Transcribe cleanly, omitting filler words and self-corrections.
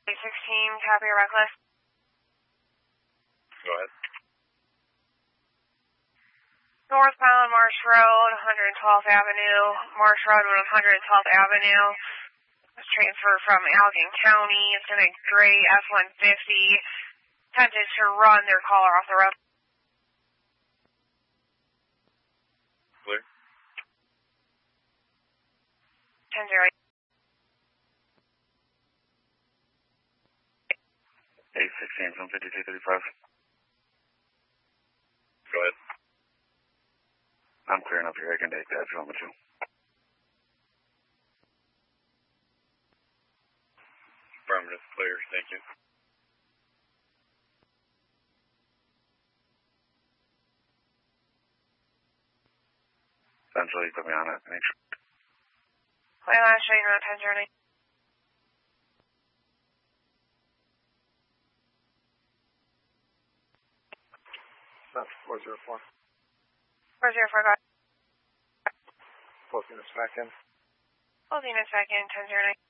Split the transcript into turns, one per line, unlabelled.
16, copy reckless.
Go ahead.
Northbound Marsh Road, 112th Avenue. Marsh Road, 112th Avenue. Was transferred from Allegan County. It's in a gray F-150. Attempted to run their caller off the road.
Clear.
10-0.
816 from 5235.
Go ahead.
I'm clearing up here. I can take that if you want me to.
Affirmative. Clear. Thank you.
Essentially, put me on it. Make sure.
Clear last train around 10-0.
That's 404.
404, go ahead.
Closing a second.
Holding a second, 10-0.